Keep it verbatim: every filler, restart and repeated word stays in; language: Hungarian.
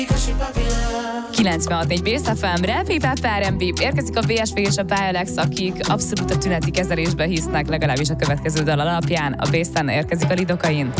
kilencvenhat négy Bész ef em, Rap, Hip-Hop, er end bé, érkezik a vé es vé és a Bialex, akik abszolút a tüneti kezelésbe hisznek, legalábbis a következő dal alapján. A Basszen érkezik a Lidocain.